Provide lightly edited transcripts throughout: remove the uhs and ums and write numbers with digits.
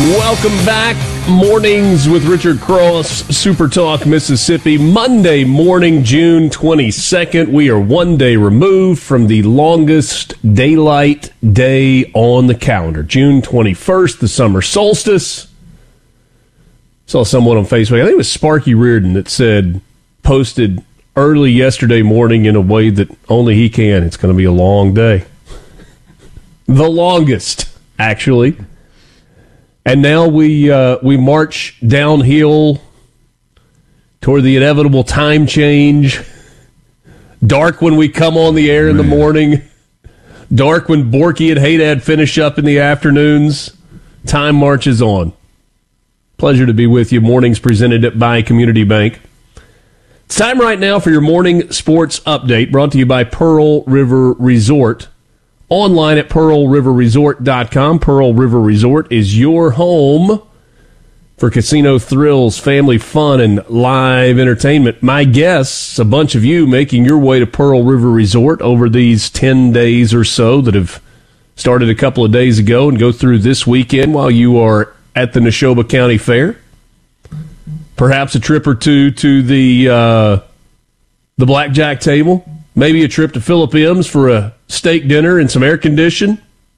Welcome back. Mornings with Richard Cross, Super Talk, Mississippi. Monday morning, June 22nd. We are one day removed from the longest daylight day on the calendar. June 21st, the summer solstice. Saw someone on Facebook, I think it was Sparky Reardon, that posted early yesterday morning in a way that only he can. It's going to be a long day. The longest, actually. And now we march downhill toward the inevitable time change. Dark when we come on the air in the morning. Dark when Borky and Haydad finish up in the afternoons. Time marches on. Pleasure to be with you. Mornings presented by Community Bank. It's time right now for your morning sports update, brought to you by Pearl River Resort. Online at PearlRiverResort.com. Pearl River Resort is your home for casino thrills, family fun, and live entertainment. My guess, a bunch of you making your way to Pearl River Resort over these 10 days or so that have started a couple of days ago and go through this weekend while you are at the Neshoba County Fair. Perhaps a trip or two to the blackjack table. Maybe a trip to Philip M's for a steak dinner and some air condition.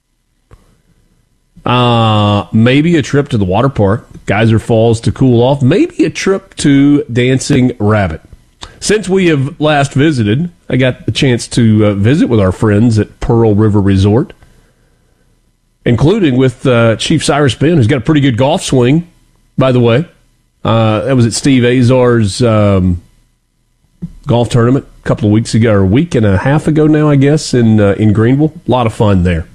Maybe a trip to the water park, Geyser Falls, to cool off. Maybe a trip to Dancing Rabbit. Since we have last visited, I got the chance to visit with our friends at Pearl River Resort, including with Chief Cyrus Penn, who's got a pretty good golf swing, by the way. That was at Steve Azar's golf tournament a couple of weeks ago, or a week and a half ago now, I guess, in Greenville. A lot of fun there.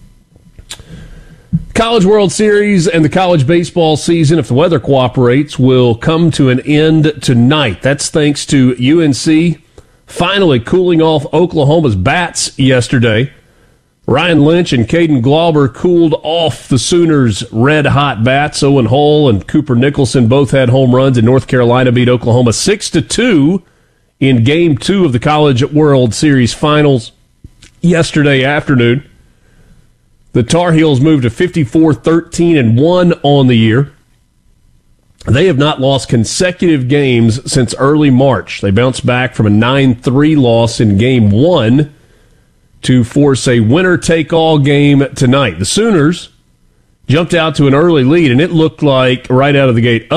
College World Series and the college baseball season, if the weather cooperates, will come to an end tonight. That's thanks to UNC finally cooling off Oklahoma's bats yesterday. Ryan Lynch and Caden Glauber cooled off the Sooners' red-hot bats. Owen Hull and Cooper Nicholson both had home runs, and North Carolina beat Oklahoma 6-2 in Game 2 of the College World Series Finals yesterday afternoon. The Tar Heels moved to 54-13-1 on the year. They have not lost consecutive games since early March. They bounced back from a 9-3 loss in Game 1 to force a winner-take-all game tonight. The Sooners jumped out to an early lead, and it looked like right out of the gate,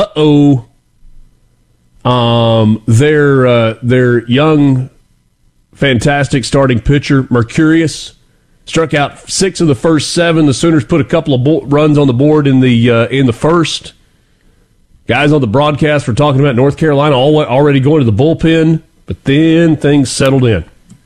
their young, fantastic starting pitcher, Mercurius, struck out 6 of the first 7. The Sooners put a couple of runs on the board in the first. Guys on the broadcast were talking about North Carolina already going to the bullpen, but then things settled in.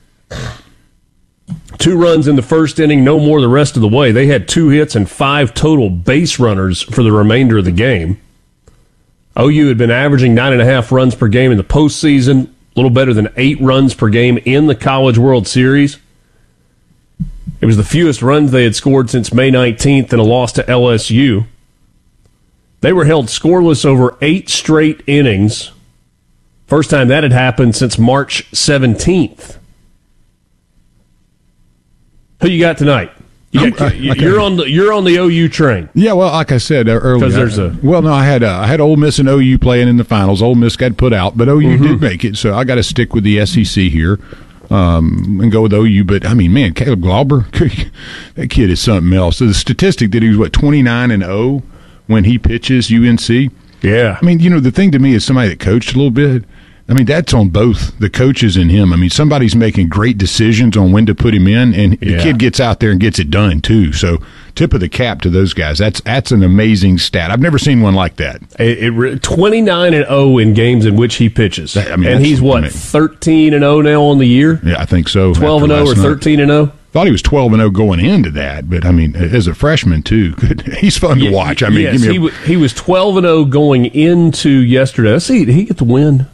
2 runs in the first inning, no more the rest of the way. They had 2 hits and 5 total base runners for the remainder of the game. OU had been averaging 9.5 runs per game in the postseason, a little better than 8 runs per game in the College World Series. It was the fewest runs they had scored since May 19th in a loss to LSU. They were held scoreless over 8 straight innings. First time that had happened since March 17th. Who you got tonight? You're on the OU train. Yeah, well, like I said earlier, I had Ole Miss and OU playing in the finals. Ole Miss got put out, but OU did make it, so I got to stick with the SEC here and go with OU. But I mean, man, Caleb Glauber, that kid is something else. So the statistic that he was 29-0 when he pitches UNC. Yeah, I mean, the thing to me is somebody that coached a little bit. I mean, that's on both the coaches and him. I mean, somebody's making great decisions on when to put him in, and the kid gets out there and gets it done, too. So, tip of the cap to those guys. That's an amazing stat. I've never seen one like that. 29-0 in games in which he pitches. And he's, 13-0 now on the year? Yeah, I think so. 12-0 or 13-0? Thought he was 12-0 going into that, but I mean, as a freshman too, he's fun to watch. I mean, yes, he was 12-0 going into yesterday. Let's see, did he get the win?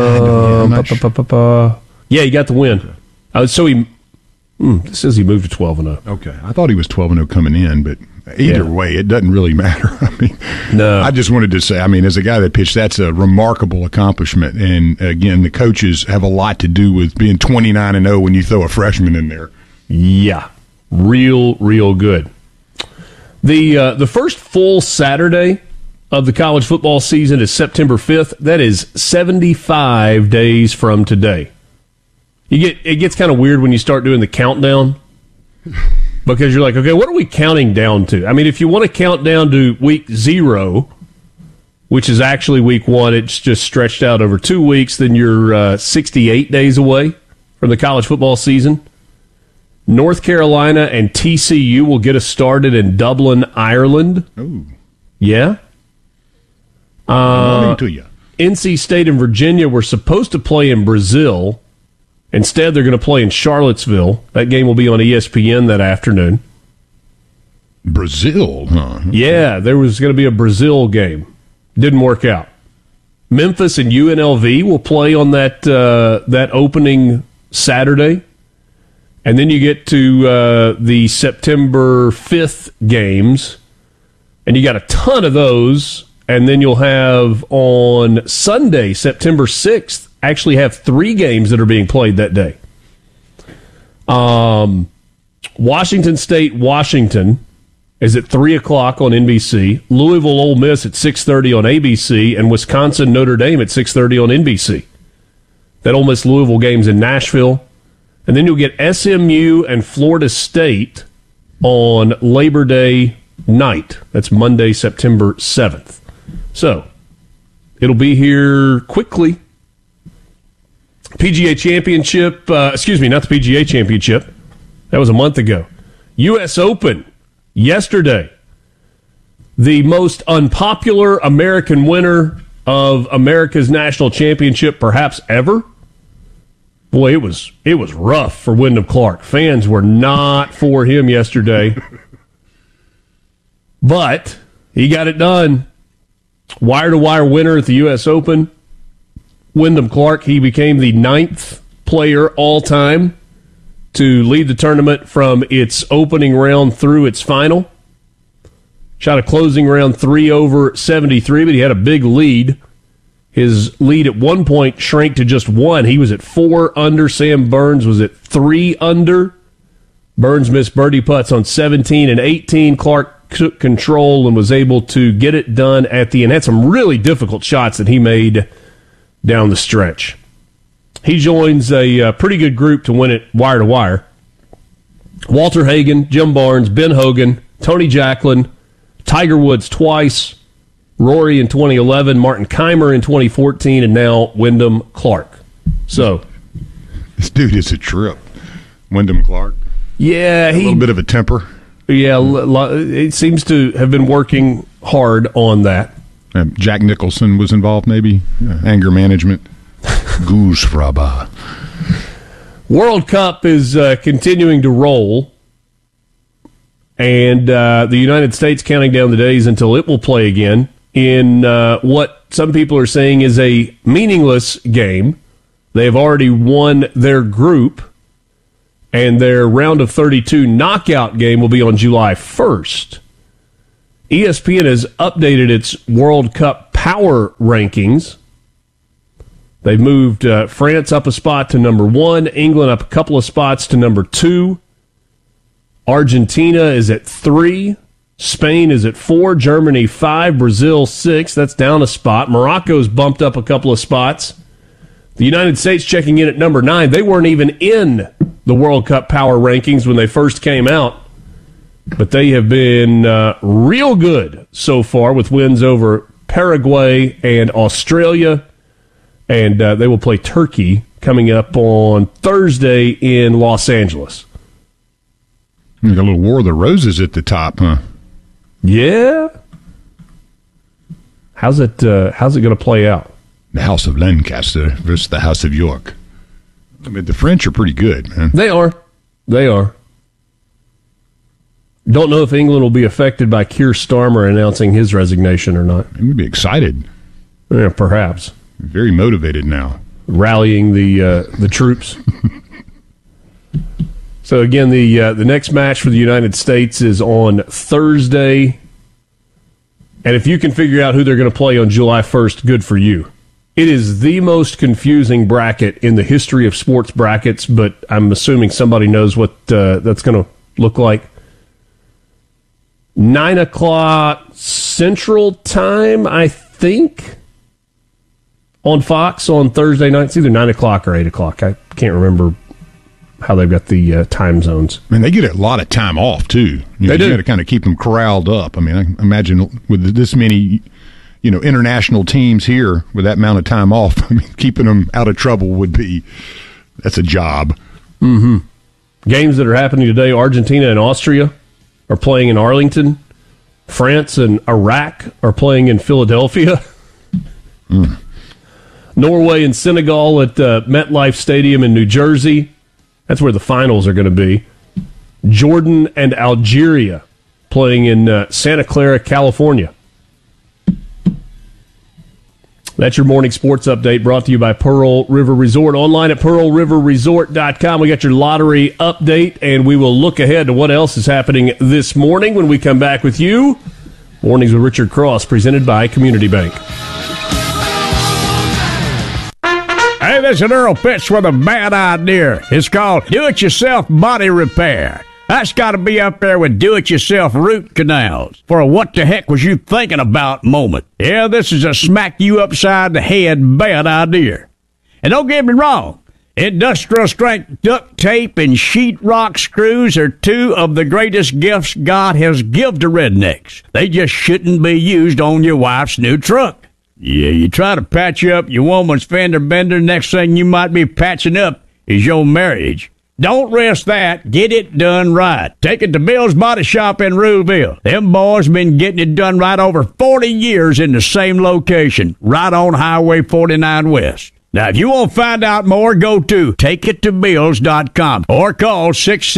Yeah, he got the win. So he it says he moved to 12-0. Okay, I thought he was 12-0 coming in, but either way, it doesn't really matter. I mean, no. I just wanted to say, I mean, as a guy that pitched, that's a remarkable accomplishment. And again, the coaches have a lot to do with being 29-0 when you throw a freshman in there. Yeah, real good. The first full Saturday of the college football season is September 5th. That is 75 days from today. It gets kind of weird when you start doing the countdown because you're like, okay, what are we counting down to? I mean, if you want to count down to week 0, which is actually week 1, it's just stretched out over 2 weeks, then you're 68 days away from the college football season. North Carolina and TCU will get us started in Dublin, Ireland. Oh. Yeah. Morning to you. NC State and Virginia were supposed to play in Brazil. Instead, they're going to play in Charlottesville. That game will be on ESPN that afternoon. Brazil, huh? Yeah, there was going to be a Brazil game. Didn't work out. Memphis and UNLV will play on that opening Saturday. And then you get to the September 5th games, and you got a ton of those. And then you'll have on Sunday, September 6th, actually have 3 games that are being played that day. Washington State, Washington is at 3 o'clock on NBC. Louisville, Ole Miss at 6:30 on ABC, and Wisconsin, Notre Dame at 6:30 on NBC. That Ole Miss Louisville game's in Nashville. And then you'll get SMU and Florida State on Labor Day night. That's Monday, September 7th. So, it'll be here quickly. PGA Championship, not the PGA Championship. That was a month ago. U.S. Open, yesterday. The most unpopular American winner of America's national championship perhaps ever. Boy, it was rough for Wyndham Clark. Fans were not for him yesterday. But he got it done. Wire-to-wire winner at the U.S. Open. Wyndham Clark, he became the 9th player all-time to lead the tournament from its opening round through its final. Shot a closing round 3 over 73, but he had a big lead. His lead at one point shrank to just 1. He was at 4 under. Sam Burns was at 3 under. Burns missed birdie putts on 17 and 18. Clark took control and was able to get it done at the end. Had some really difficult shots that he made down the stretch. He joins a pretty good group to win it wire to wire. Walter Hagen, Jim Barnes, Ben Hogan, Tony Jacklin, Tiger Woods twice, Rory in 2011, Martin Keimer in 2014, and now Wyndham Clark. So, this dude is a trip. Wyndham Clark. Yeah, a little bit of a temper. Yeah, it seems to have been working hard on that. Jack Nicholson was involved, maybe? Anger management. Goose fraba. World Cup is continuing to roll, and the United States counting down the days until it will play again in what some people are saying is a meaningless game. They have already won their group, and their round of 32 knockout game will be on July 1st. ESPN has updated its World Cup power rankings. They've moved France up a spot to number 1, England up a couple of spots to number 2. Argentina is at 3, Spain is at 4, Germany 5, Brazil 6. That's down a spot. Morocco's bumped up a couple of spots. The United States checking in at number 9. They weren't even in the World Cup power rankings when they first came out, but they have been real good so far with wins over Paraguay and Australia, and they will play Turkey coming up on Thursday in Los Angeles. You got a little War of the Roses at the top, huh? Yeah. How's it going to play out? The House of Lancaster versus the House of York. I mean, the French are pretty good, man. They are. Don't know if England will be affected by Keir Starmer announcing his resignation or not. He would be excited. Yeah, perhaps. Very motivated now. Rallying the troops. So again, the next match for the United States is on Thursday. And if you can figure out who they're going to play on July 1st, good for you. It is the most confusing bracket in the history of sports brackets, but I'm assuming somebody knows what that's going to look like. 9 o'clock Central Time, I think, on Fox on Thursday night. It's either 9 o'clock or 8 o'clock. I can't remember how they've got the time zones. I mean, they get a lot of time off, too. They do. You got to kind of keep them corralled up. I mean, I imagine with this many, international teams here with that amount of time off, I mean, keeping them out of trouble that's a job. Mm-hmm. Games that are happening today, Argentina and Austria are playing in Arlington. France and Iraq are playing in Philadelphia. Norway and Senegal at MetLife Stadium in New Jersey. That's where the finals are going to be. Jordan and Algeria playing in Santa Clara, California. That's your morning sports update brought to you by Pearl River Resort. Online at pearlriverresort.com. We got your lottery update, and we will look ahead to what else is happening this morning when we come back with you. Mornings with Richard Cross, presented by Community Bank. Hey, this is Earl Pitts with a bad idea. It's called Do-It-Yourself Body Repair. That's got to be up there with do-it-yourself root canals for a what-the-heck-was-you-thinking-about moment. Yeah, this is a smack-you-upside-the-head bad idea. And don't get me wrong, industrial-strength duct tape and sheetrock screws are two of the greatest gifts God has given to rednecks. They just shouldn't be used on your wife's new truck. Yeah, you try to patch up your woman's fender bender, next thing you might be patching up is your marriage. Don't risk that. Get it done right. Take it to Bill's Body Shop in Ruleville. Them boys been getting it done right over 40 years in the same location, right on Highway 49 West. Now, if you want to find out more, go to takeittobills.com or call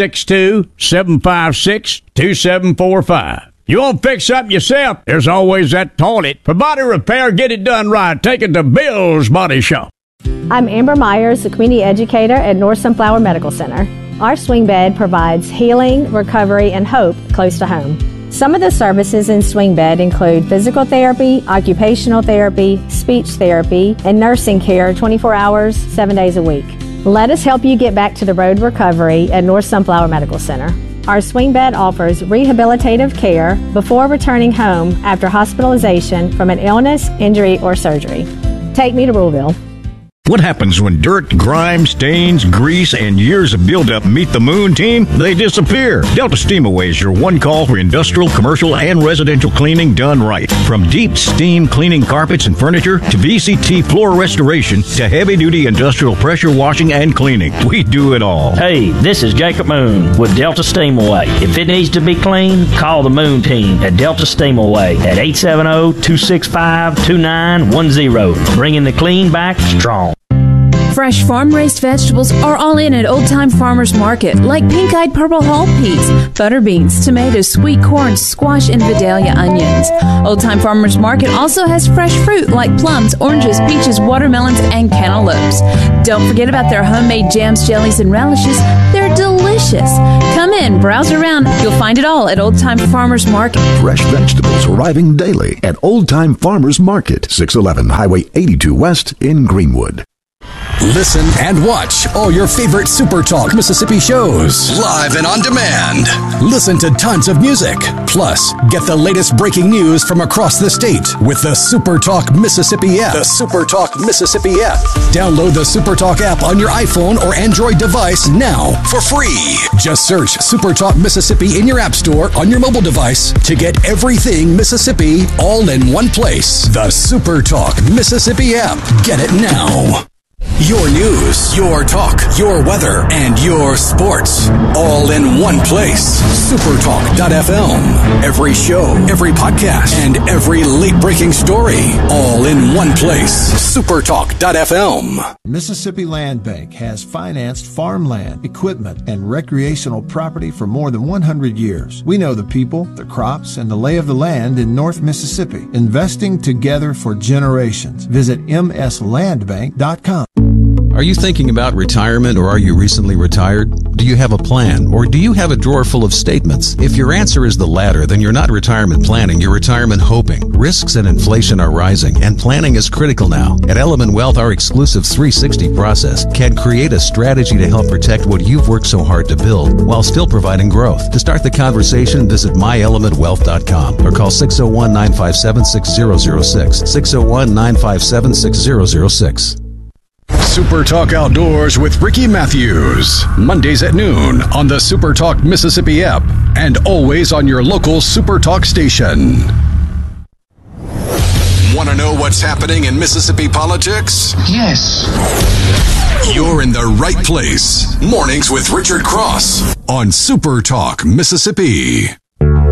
662-756-2745. You want to fix something yourself? There's always that toilet. For body repair, get it done right. Take it to Bill's Body Shop. I'm Amber Myers, the community educator at North Sunflower Medical Center. Our swing bed provides healing, recovery, and hope close to home. Some of the services in swing bed include physical therapy, occupational therapy, speech therapy, and nursing care 24 hours, 7 days a week. Let us help you get back to the road recovery at North Sunflower Medical Center. Our swing bed offers rehabilitative care before returning home after hospitalization from an illness, injury, or surgery. Take me to Ruleville. What happens when dirt, grime, stains, grease, and years of buildup meet the Moon team? They disappear. Delta Steamaway is your one call for industrial, commercial, and residential cleaning done right. From deep steam cleaning carpets and furniture to VCT floor restoration to heavy-duty industrial pressure washing and cleaning. We do it all. Hey, this is Jacob Moon with Delta Steamaway. If it needs to be cleaned, call the Moon team at Delta Steamaway at 870-265-2910. Bringing the clean back strong. Fresh farm-raised vegetables are all in at Old Time Farmers Market, like pink-eyed purple hull peas, butter beans, tomatoes, sweet corn, squash, and Vidalia onions. Old Time Farmers Market also has fresh fruit like plums, oranges, peaches, watermelons, and cantaloupes. Don't forget about their homemade jams, jellies, and relishes. They're delicious. Come in, browse around. You'll find it all at Old Time Farmers Market. Fresh vegetables arriving daily at Old Time Farmers Market, 611 Highway 82 West in Greenwood. Listen and watch all your favorite Super Talk Mississippi shows live and on demand. Listen to tons of music. Plus, get the latest breaking news from across the state with the Super Talk Mississippi app. The Super Talk Mississippi app. Download the Super Talk app on your iPhone or Android device now for free. Just search Super Talk Mississippi in your app store on your mobile device to get everything Mississippi all in one place. The Super Talk Mississippi app. Get it now. Your news, your talk, your weather, and your sports. All in one place. Supertalk.fm. Every show, every podcast, and every late-breaking story. All in one place. Supertalk.fm. Mississippi Land Bank has financed farmland, equipment, and recreational property for more than 100 years. We know the people, the crops, and the lay of the land in North Mississippi. Investing together for generations. Visit mslandbank.com. Are you thinking about retirement, or are you recently retired? Do you have a plan, or do you have a drawer full of statements? If your answer is the latter, then you're not retirement planning, you're retirement hoping. Risks and inflation are rising, and planning is critical now. At Element Wealth, our exclusive 360 process can create a strategy to help protect what you've worked so hard to build while still providing growth. To start the conversation, visit myelementwealth.com or call 601-957-6006. 601-957-6006. Super Talk Outdoors with Ricky Matthews. Mondays at noon on the Super Talk Mississippi app and always on your local Super Talk station. Want to know what's happening in Mississippi politics? Yes. You're in the right place. Mornings with Richard Cross on Super Talk Mississippi.